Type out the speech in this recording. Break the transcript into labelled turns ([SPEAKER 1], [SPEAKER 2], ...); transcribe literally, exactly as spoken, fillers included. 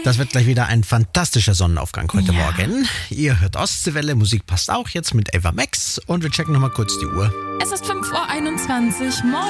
[SPEAKER 1] Das wird gleich wieder ein fantastischer Sonnenaufgang heute
[SPEAKER 2] Ja.
[SPEAKER 1] Morgen. Ihr hört Ostseewelle, Musik passt auch jetzt mit Ava Max und wir checken nochmal kurz die Uhr.
[SPEAKER 2] Es ist fünf Uhr einundzwanzig. Moin.